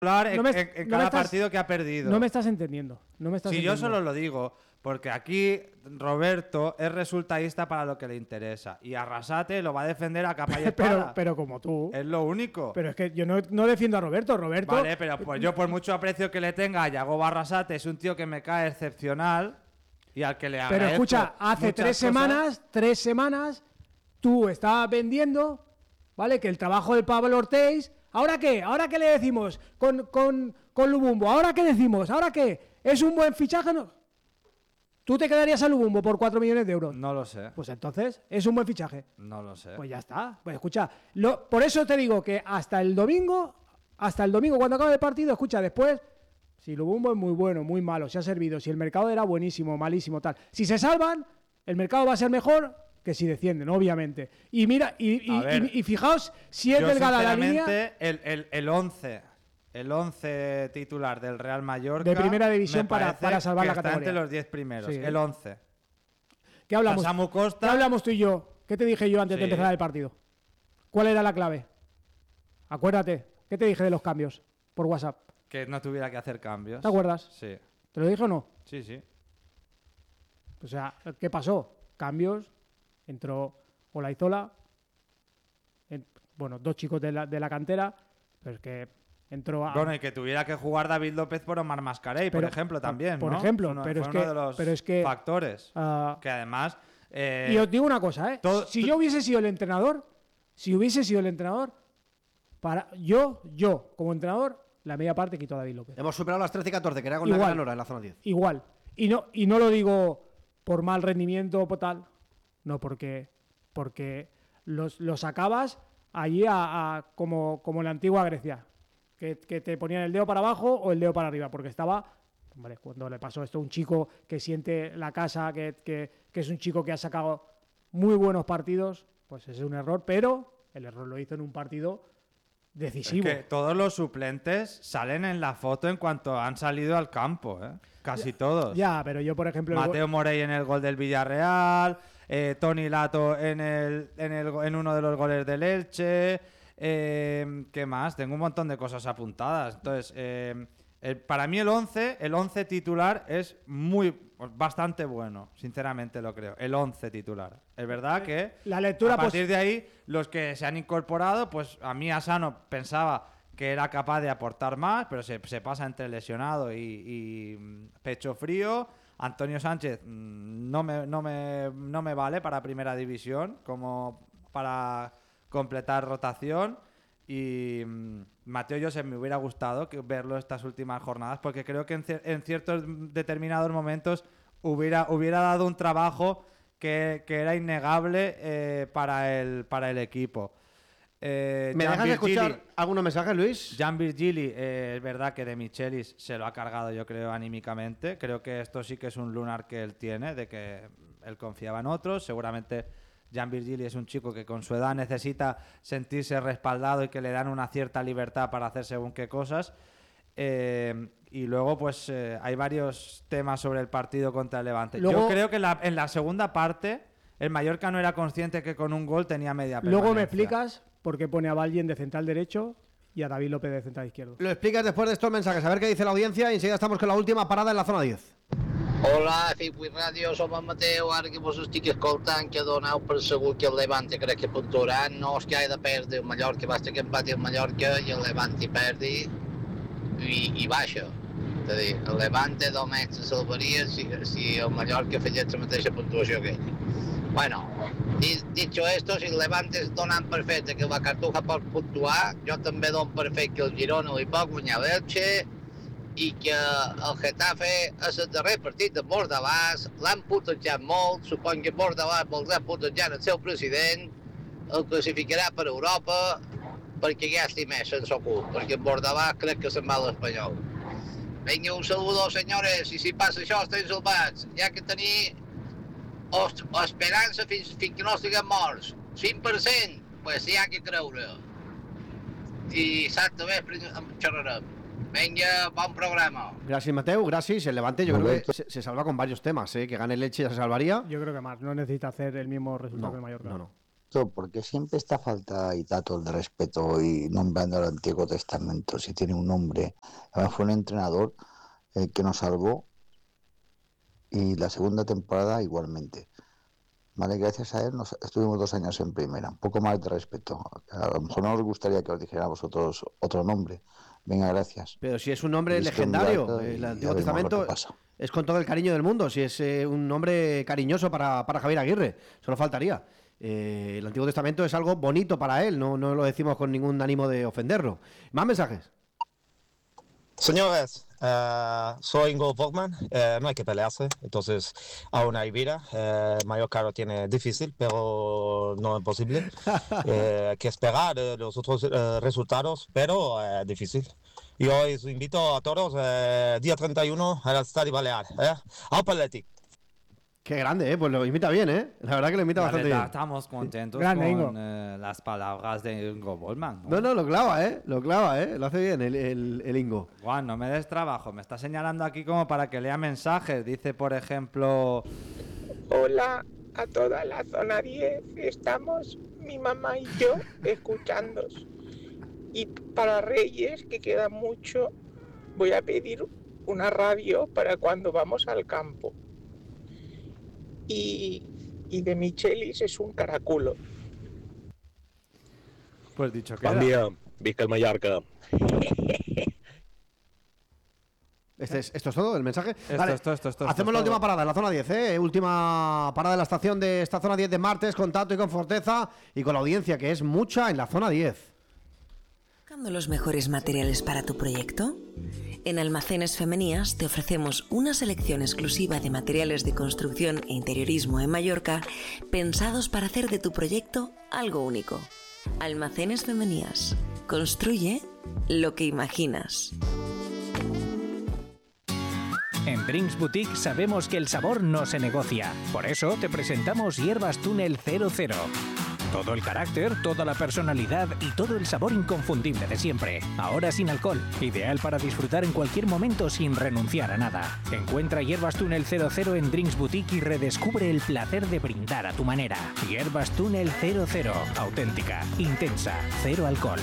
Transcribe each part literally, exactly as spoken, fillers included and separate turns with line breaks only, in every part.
en,
no me,
en, en
no
cada
estás,
partido que ha perdido.
No me estás entendiendo. No me estás
sí,
entendiendo.
yo solo lo digo porque aquí Roberto es resultadista para lo que le interesa y Arrasate lo va a defender a capa y espada.
pero, pero como tú.
Es lo único.
Pero es que yo no, no defiendo a Roberto. Roberto.
Vale, pero pues yo por mucho aprecio que le tenga a Yagoba Arrasate, es un tío que me cae excepcional y al que le agradezco.
Pero escucha, hace tres
cosas.
semanas, tres semanas, tú estabas vendiendo, ¿vale? Que el trabajo del Pablo Ortiz. ¿Ahora qué? ¿Ahora qué le decimos con, con, con Lubumbo? ¿Ahora qué decimos? ¿Ahora qué? ¿Es un buen fichaje? No. ¿Tú te quedarías a Lubumbo por cuatro millones de euros?
No lo sé.
Pues entonces, ¿es un buen fichaje?
No lo sé.
Pues ya está. Pues escucha, lo, por eso te digo que hasta el domingo, hasta el domingo cuando acabe el partido, escucha, después, si Lubumbo es muy bueno, muy malo, se ha servido, si el mercado era buenísimo, malísimo, tal. Si se salvan, el mercado va a ser mejor que si descienden, obviamente. Y mira, y, y,
ver,
y, y fijaos si es
yo,
delgada la línea.
El, el, el once, el once titular del Real Mallorca
de primera división para, para salvar
que
la
está
categoría.
entre los diez primeros,
sí.
el once.
¿Qué hablamos?
Samu Costa.
¿Qué hablamos tú y yo? ¿Qué te dije yo antes
sí.
de empezar el partido? ¿Cuál era la clave? Acuérdate, ¿qué te dije de los cambios por WhatsApp?
Que no tuviera que hacer cambios.
¿Te acuerdas?
Sí.
¿Te lo dije o no?
Sí, sí.
O sea, ¿qué pasó? Cambios, entró Olaizola, en, bueno, dos chicos de la, de la cantera, pero es que entró a...
Bueno, y que tuviera que jugar David López por Omar Mascarell, por ejemplo, también,
Por
¿no?
ejemplo,
uno,
pero, es
uno
que,
de los
pero es que...
factores.
Uh,
que además... Eh,
y os digo una cosa, ¿eh?
Todo,
si yo hubiese sido el entrenador, si hubiese sido el entrenador, para yo, yo, como entrenador, la media parte quito a David López.
Hemos superado las trece y catorce, que era con
igual,
la gran hora en la zona diez.
Igual. Y no, y no lo digo por mal rendimiento o por tal, no, porque... porque los, los sacabas allí a, a como, como en la antigua Grecia, que, que te ponían el dedo para abajo o el dedo para arriba, porque estaba, hombre, cuando le pasó esto a un chico que siente la casa, que, que, que es un chico que ha sacado muy buenos partidos, pues ese es un error, pero el error lo hizo en un partido decisivo.
Es que todos los suplentes salen en la foto en cuanto han salido al campo, ¿eh? Casi
ya,
todos.
Ya, pero yo, por ejemplo...
Mateo Morey en el gol del Villarreal, eh, Toni Lato en el, en el en uno de los goles del Elche, eh, ¿qué más? Tengo un montón de cosas apuntadas. Entonces, eh, el, para mí el once, el once titular es muy bastante bueno, sinceramente lo creo. El once titular. Es verdad que
la lectura,
a partir
pues...
de ahí, los que se han incorporado, pues a mí Asano pensaba que era capaz de aportar más, pero se, se pasa entre lesionado y, y pecho frío. Antonio Sánchez no me, no, me, no me vale para primera división como para completar rotación. Y mmm, Mateo Josep me hubiera gustado que verlo estas últimas jornadas, porque creo que en, en ciertos determinados momentos hubiera, hubiera dado un trabajo que, que era innegable eh, para, el, para el equipo. Eh,
¿Me
Jan
dejas
Virgili,
escuchar algunos mensajes, Luis?
Jan Virgili, eh, es verdad que de Michelis se lo ha cargado, yo creo, anímicamente. Creo que esto sí que es un lunar que él tiene, de que él confiaba en otros. Seguramente Jan Virgili es un chico que con su edad necesita sentirse respaldado y que le dan una cierta libertad para hacer según qué cosas. Eh, y luego, pues, eh, hay varios temas sobre el partido contra el Levante.
Luego,
yo creo que la, en la segunda parte el Mallorca no era consciente que con un gol tenía media permanencia.
Luego me explicas por qué pone a Valjen de central derecho y a David López de central izquierdo.
Lo explicas después de estos mensajes, a ver qué dice la audiencia, y enseguida estamos con la última parada en la zona diez.
Hola, F vuit Ràdio, som en Mateu, ara que vos estic escoltant, que doneu per segur que el Levante crec que puntuarà, no és que ha de perdre el Mallorca, basta que empati el Mallorca i el Levante perdi i, i baixa. És a dir, el Levante només se salvaria si, si el Mallorca fes la mateixa puntuació que ell. Bueno, dicho esto, si el Levante es donant per fet que la Cartuja pot puntuar, jo també dono per fet que el Girona li pot guanyar l'Elche i que el Getafe és el darrer partit de Bordalàs, l'han putejat molt, supon que Bordalàs voldrà putejar el seu president, el classificarà per Europa perquè gasti més sense ocult, perquè Bordalàs crec que se'n va a l'Espanyol. Vinga, un saludo, senyores, i si passa això estem salvats, ja que tenir esperança fins, fins que no estiguem morts, cinc per cent, pues hi ha que creure. I dissabte vespre en xerrarem. Venga, buen programa.
Gracias, Mateo, gracias. El Levante yo creo que se, se salva con varios temas, ¿eh? Que gane el Elche ya se salvaría.
Yo creo que más, no necesita hacer el mismo resultado
no,
que el Mallorca.
No, no.
Doctor, ¿por qué siempre esta falta y tanto de respeto y nombrando al Antiguo Testamento si tiene un nombre? Además fue un entrenador el que nos salvó y la segunda temporada igualmente. Vale, gracias a él nos, estuvimos dos años en primera. Un poco más de respeto. A lo mejor no os gustaría que os dijera a vosotros otro nombre. Venga, gracias.
Pero si es un nombre
Listo,
legendario,
un rato y
el
ya
Antiguo
vemos lo
Testamento
que pasa.
es con todo el cariño del mundo. Si es eh, un nombre cariñoso para, para Javier Aguirre, solo faltaría. Eh, el Antiguo Testamento es algo bonito para él, no, no lo decimos con ningún ánimo de ofenderlo. Más mensajes.
Señores, uh, soy Ingo Volkmann, uh, no hay que pelearse, entonces aún hay vida. Uh, Mallorca lo tiene difícil, pero no imposible. uh, hay que esperar uh, los otros uh, resultados, pero uh, difícil. Y hoy os invito a todos, uh, día treinta y uno, al Estadio Balear. ¿eh? ¡Au Athletic!
Qué grande, ¿eh? Pues lo imita bien, ¿eh? La verdad que lo imita
La
bastante
verdad,
bien.
estamos contentos
Grande,
con
Ingo.
eh, las palabras de Ingo Bollman.
No, no, lo clava, ¿eh? Lo clava, ¿eh? Lo hace bien el, el, el Ingo.
Juan, no me des trabajo. Me está señalando aquí como para que lea mensajes. Dice, por ejemplo...
Hola a toda la zona diez, estamos mi mamá y yo escuchándos. Y para Reyes, que queda mucho, voy a pedir una radio para cuando vamos al campo. Y, y de Michelis es un caraculo.
Pues dicho que
Bon dia, visca el Mallorca.
Este es, ¿Esto es todo el mensaje?
Esto,
Vale,
esto, esto, esto,
hacemos
esto
la
es
última
todo.
parada en la zona diez, ¿eh? Última parada de la estación de esta zona diez de martes, con Tato y con Forteza y con la audiencia, que es mucha en la zona diez.
¿Buscando los mejores materiales para tu proyecto? En Almacenes Femenías te ofrecemos una selección exclusiva de materiales de construcción e interiorismo en Mallorca pensados para hacer de tu proyecto algo único. Almacenes Femenías. Construye lo que imaginas.
En Drinks Boutique sabemos que el sabor no se negocia. Por eso te presentamos Hierbas Túnel cero cero. Todo el carácter, toda la personalidad y todo el sabor inconfundible de siempre. Ahora sin alcohol. Ideal para disfrutar en cualquier momento sin renunciar a nada. Encuentra Hierbas Túnel cero cero en Drinks Boutique y redescubre el placer de brindar a tu manera. Hierbas Túnel cero cero. Auténtica, intensa, cero alcohol.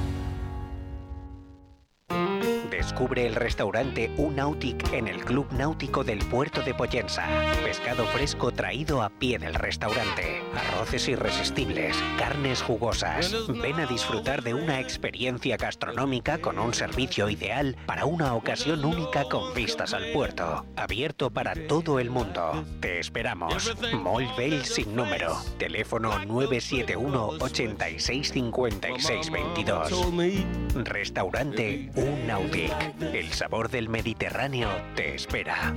Descubre el restaurante U-Nautic en el Club Náutico del Puerto de Pollensa. Pescado fresco traído a pie del restaurante. Arroces irresistibles, carnes jugosas. Ven a disfrutar de una experiencia gastronómica con un servicio ideal para una ocasión única con vistas al puerto. Abierto para todo el mundo. Te esperamos. Mall Bell sin número. Teléfono nueve siete uno, ochenta y seis, cincuenta y seis, veintidós. Restaurante U-Nautic. El sabor del Mediterráneo te espera.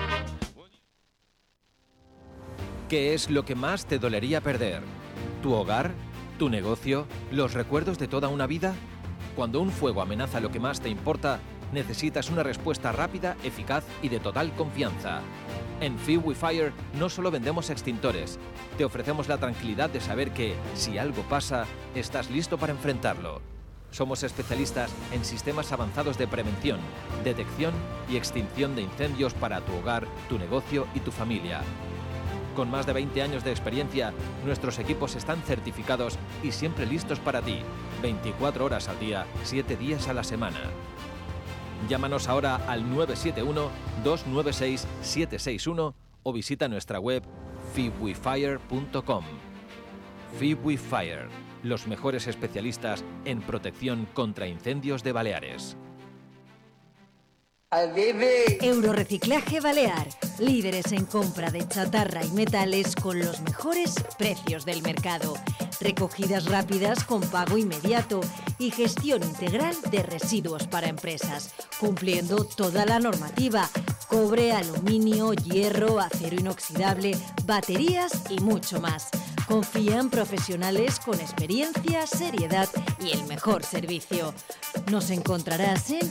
¿Qué es lo que más te dolería perder? ¿Tu hogar? ¿Tu negocio? ¿Los recuerdos de toda una vida? Cuando un fuego amenaza lo que más te importa, necesitas una respuesta rápida, eficaz y de total confianza. En FeeWeFire no solo vendemos extintores, te ofrecemos la tranquilidad de saber que, si algo pasa, estás listo para enfrentarlo. Somos especialistas en sistemas avanzados de prevención, detección y extinción de incendios para tu hogar, tu negocio y tu familia. Con más de veinte años de experiencia, nuestros equipos están certificados y siempre listos para ti, veinticuatro horas al día, siete días a la semana. Llámanos ahora al nueve siete uno, dos nueve seis, siete seis uno o visita nuestra web feewefire punto com. FeeWeFire, los mejores especialistas en protección contra incendios de Baleares.
Eurorreciclaje Balear, líderes en compra de chatarra y metales con los mejores precios del mercado. Recogidas rápidas con pago inmediato y gestión integral de residuos para empresas, cumpliendo toda la normativa: cobre, aluminio, hierro, acero inoxidable, baterías y mucho más. Confían profesionales con experiencia, seriedad y el mejor servicio. Nos encontrarás en